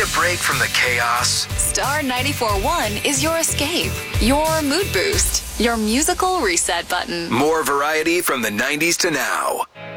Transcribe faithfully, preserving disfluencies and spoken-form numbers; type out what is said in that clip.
a break from the chaos? Star ninety-four point one is your escape, your mood boost, your musical reset button. More variety from the nineties to now.